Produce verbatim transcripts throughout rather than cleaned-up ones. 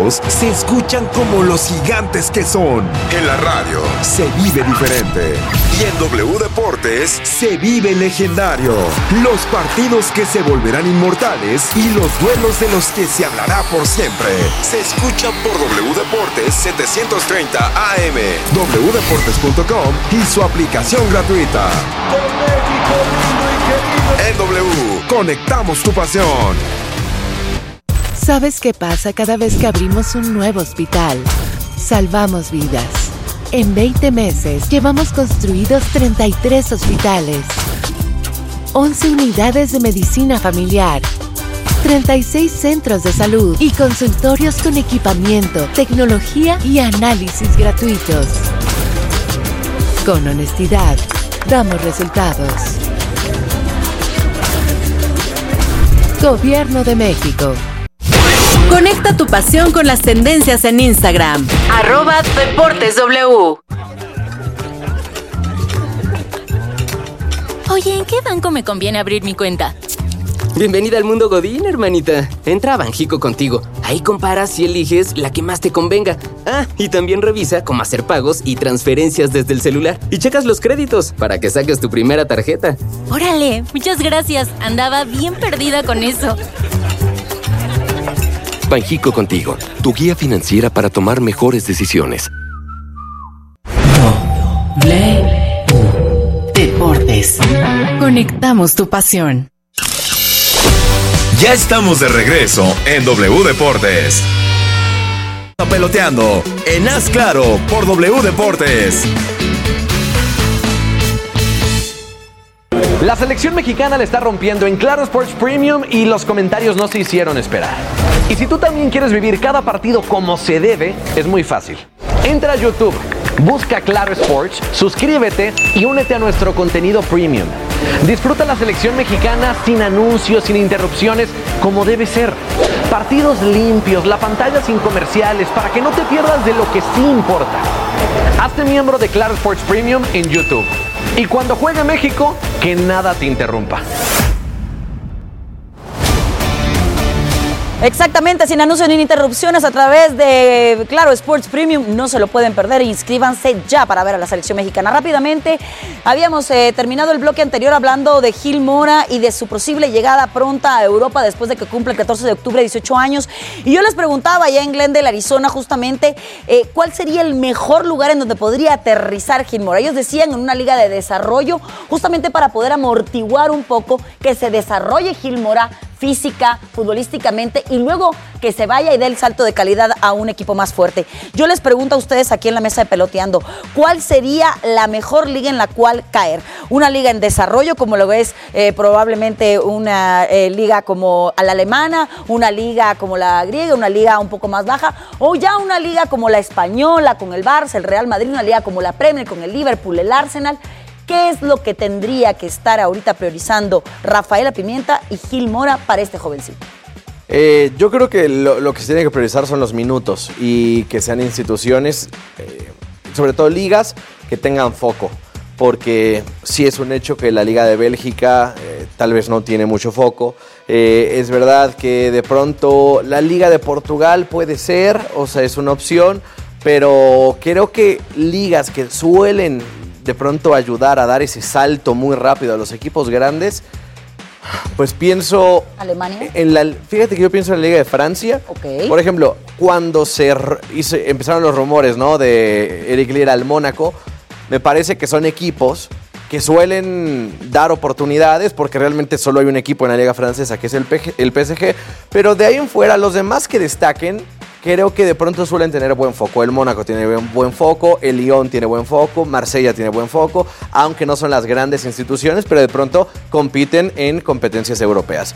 partidos se escuchan como los gigantes que son. En la radio se vive diferente. Y en W Deportes se vive legendario. Los partidos que se volverán inmortales y los duelos de los que se hablará por siempre. Se escuchan por W Deportes setecientos treinta A M, doble u deportes punto com y su aplicación gratuita. Con México lindo y querido. En W, conectamos tu pasión. ¿Sabes qué pasa cada vez que abrimos un nuevo hospital? Salvamos vidas. En veinte meses llevamos construidos treinta y tres hospitales, once unidades de medicina familiar, treinta y seis centros de salud y consultorios con equipamiento, tecnología y análisis gratuitos. Con honestidad, damos resultados. Gobierno de México. Conecta tu pasión con las tendencias en Instagram. Arroba Deportes W. Oye, ¿en qué banco me conviene abrir mi cuenta? Bienvenida al mundo Godín, hermanita. Entra a Banjico contigo. Ahí comparas y eliges la que más te convenga. Ah, y también revisa cómo hacer pagos y transferencias desde el celular. Y checas los créditos para que saques tu primera tarjeta. Órale, muchas gracias. Andaba bien perdida con eso. Banjico contigo, tu guía financiera para tomar mejores decisiones. W Deportes. Conectamos tu pasión. Ya estamos de regreso en W Deportes. Peloteando en Haz Claro por W Deportes. La selección mexicana le está rompiendo en Claro Sports Premium y los comentarios no se hicieron esperar. Y si tú también quieres vivir cada partido como se debe, es muy fácil. Entra a YouTube, busca Claro Sports, suscríbete y únete a nuestro contenido premium. Disfruta la selección mexicana sin anuncios, sin interrupciones, como debe ser. Partidos limpios, la pantalla sin comerciales, para que no te pierdas de lo que sí importa. Hazte miembro de Claro Sports Premium en YouTube. Y cuando juegue México, que nada te interrumpa. Exactamente, sin anuncios ni interrupciones a través de Claro Sports Premium. No se lo pueden perder. Inscríbanse ya para ver a la selección mexicana. Rápidamente, habíamos eh, terminado el bloque anterior hablando de Gil Mora y de su posible llegada pronta a Europa después de que cumple el catorce de octubre, dieciocho años. Y yo les preguntaba allá en Glendale, Arizona, justamente, eh, ¿cuál sería el mejor lugar en donde podría aterrizar Gil Mora? Ellos decían en una liga de desarrollo, justamente para poder amortiguar un poco que se desarrolle Gil Mora física, futbolísticamente, y luego que se vaya y dé el salto de calidad a un equipo más fuerte. Yo les pregunto a ustedes aquí en la mesa de Peloteando, ¿cuál sería la mejor liga en la cual caer? ¿Una liga en desarrollo, como lo es eh, probablemente una eh, liga como la alemana, una liga como la griega, una liga un poco más baja, o ya una liga como la española, con el Barça, el Real Madrid, una liga como la Premier, con el Liverpool, el Arsenal? ¿Qué es lo que tendría que estar ahorita priorizando Rafaela Pimienta y Gil Mora para este jovencito? Eh, yo creo que lo, lo que se tiene que priorizar son los minutos y que sean instituciones, eh, sobre todo ligas, que tengan foco. Porque sí es un hecho que la Liga de Bélgica eh, tal vez no tiene mucho foco. Eh, es verdad que de pronto la Liga de Portugal puede ser, o sea, es una opción, pero creo que ligas que suelen de pronto ayudar a dar ese salto muy rápido a los equipos grandes, pues pienso... ¿Alemania? En la, fíjate que yo pienso en la Liga de Francia. Okay. Por ejemplo, cuando se hizo, empezaron los rumores, ¿no?, de Eric Lier al Mónaco, me parece que son equipos que suelen dar oportunidades porque realmente solo hay un equipo en la Liga Francesa, que es el, P G, el P S G, pero de ahí en fuera, los demás que destaquen, creo que de pronto suelen tener buen foco. El Mónaco tiene buen foco, el Lyon tiene buen foco, Marsella tiene buen foco, aunque no son las grandes instituciones, pero de pronto compiten en competencias europeas.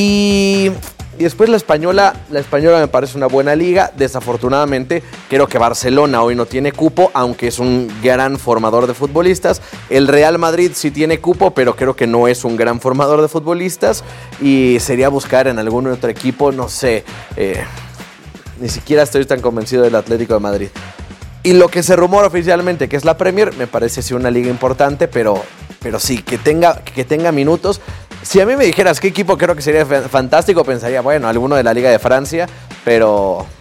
Y, y después la española, la española me parece una buena liga. Desafortunadamente, creo que Barcelona hoy no tiene cupo, aunque es un gran formador de futbolistas. El Real Madrid sí tiene cupo, pero creo que no es un gran formador de futbolistas. Y sería buscar en algún otro equipo, no sé... Eh, Ni siquiera estoy tan convencido del Atlético de Madrid. Y lo que se rumora oficialmente, que es la Premier, me parece sí una liga importante, pero, pero sí, que tenga, que tenga minutos. Si a mí me dijeras qué equipo creo que sería fantástico, pensaría, bueno, alguno de la Liga de Francia, pero,